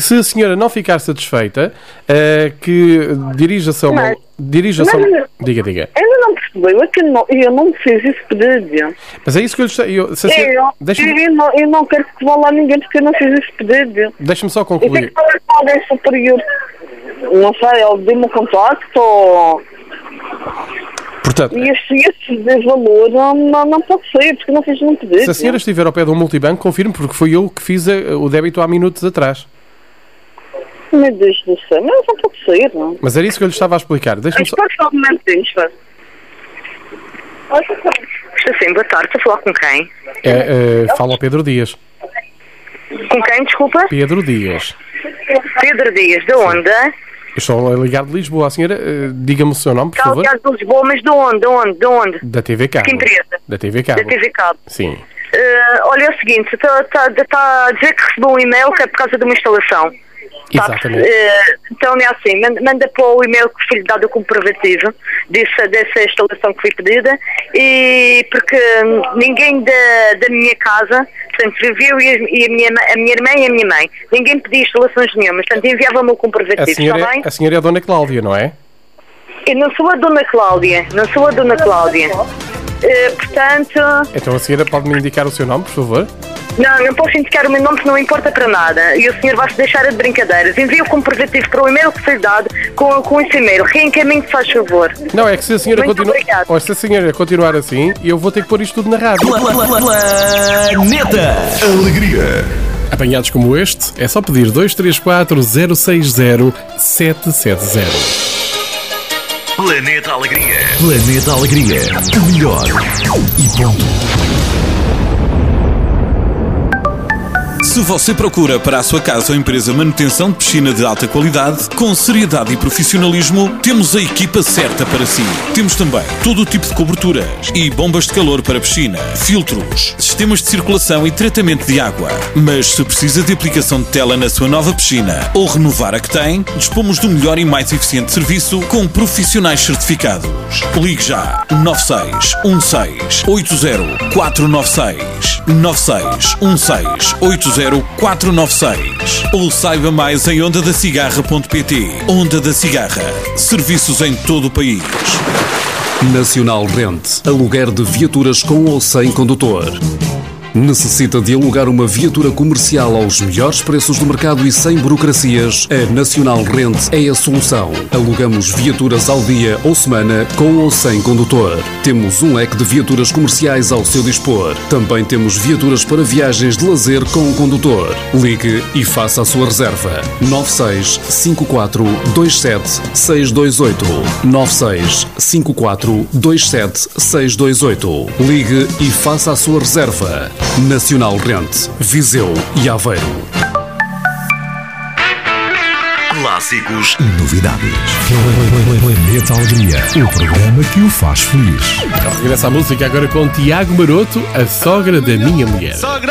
que se a senhora não ficar satisfeita, que dirija-se ao... Diga. Ainda não percebeu, é que eu não fiz esse pedido. Mas é isso que eu Eu não quero que vá lá ninguém porque eu não fiz esse pedido. Deixa-me só Eu tenho concluir. que falar com alguém superior. Não sei, ele deu-me um contacto ou... Portanto, E esse valor não pode ser, porque não fiz nenhum pedido. se a senhora estiver ao pé de um multibanco, confirme, porque foi eu que fiz o débito há minutos atrás. Meu Deus do céu, mas não pode ser, não. Mas era isso que eu lhe estava a explicar. Deixa-me só... Espera só um momentinho, espera. Estou sim, boa tarde. Estou a falar com quem? Fala ao Pedro Dias. Com quem, desculpa? Pedro Dias. Pedro Dias, de onde? Eu estou a ligar de Lisboa. A senhora, diga-me o seu nome, por Está favor. ligado de Lisboa, mas de onde? Da TV Cabo. Que empresa? Da TV Cabo. Da TV Cabo. Sim. Olha, é o seguinte, está a dizer que recebeu um e-mail que é por causa de uma instalação. Exatamente. Então é assim, manda para o e-mail que foi dado o comprovativo dessa instalação que foi pedida, e porque ninguém da minha casa, portanto, viveu e a minha irmã e a minha mãe, ninguém pedia instalações nenhumas, portanto enviava-me o comprovativo, está bem? A senhora é a Dona Cláudia, não é? Eu não sou a Dona Cláudia, portanto... Então a senhora pode-me indicar o seu nome, por favor? Não posso indicar o meu nome, que não importa para nada. E o senhor vai-se deixar de brincadeiras. Envie o comprovativo para o e-mail que foi dado com esse e-mail. Reencaminhe, faz favor. Não, é que se a senhora Obrigada. ou se a senhora continuar assim, eu vou ter que pôr isto tudo na rádio. Planeta Alegria. Apanhados como este, é só pedir 234 060 770. Planeta Alegria. Planeta Alegria. O melhor. E ponto. Se você procura para a sua casa ou empresa manutenção de piscina de alta qualidade, com seriedade e profissionalismo, temos a equipa certa para si. Temos também todo o tipo de coberturas e bombas de calor para piscina, filtros, sistemas de circulação e tratamento de água. Mas se precisa de aplicação de tela na sua nova piscina ou renovar a que tem, dispomos do melhor e mais eficiente serviço com profissionais certificados. Ligue já 9616 80 496 9616 80 496 ou saiba mais em ondadacigarra.pt. Onda da Cigarra. Serviços em todo o país. Nacional Rent. Aluguer de viaturas com ou sem condutor. Necessita de alugar uma viatura comercial aos melhores preços do mercado e sem burocracias? A Nacional Rent é a solução. Alugamos viaturas ao dia ou semana, com ou sem condutor. Temos um leque de viaturas comerciais ao seu dispor. Também temos viaturas para viagens de lazer com condutor. Ligue e faça a sua reserva. 9654 27 628 9654 27 628. Ligue e faça a sua reserva. Nacional Rent, Viseu e Aveiro. Clássicos e novidades. Planeta Alegria, o programa que o faz feliz. Regressa a música agora com Tiago Maroto, a sogra da minha mulher.